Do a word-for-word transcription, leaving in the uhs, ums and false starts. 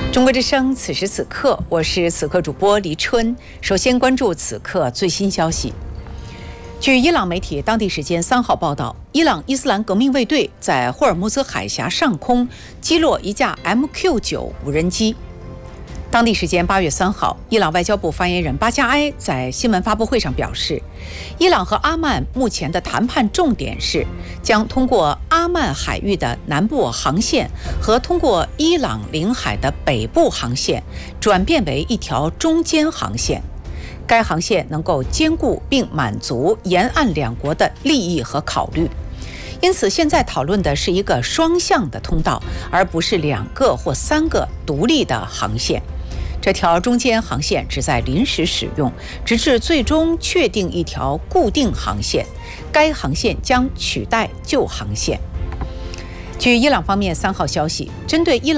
中国之声，此时此刻，我是此刻主播黎春。首先关注此刻最新消息。据伊朗媒体当地时间三号报道，伊朗伊斯兰革命卫队在霍尔木兹海峡上空击落一架 M Q 九 无人机。当地时间八月三号，伊朗外交部发言人巴加埃在新闻发布会上表示，伊朗和阿曼目前的谈判重点是将通过阿曼海域的南部航线和通过伊朗领海的北部航线转变为一条中间航线。该航线能够兼顾并满足沿岸两国的利益和考虑。因此，现在讨论的是一个双向的通道，而不是两个或三个独立的航线。这条中间航线只在临时使用，直至最终确定一条固定航线。该航线将取代旧航线。据伊朗方面三号消息，针对伊朗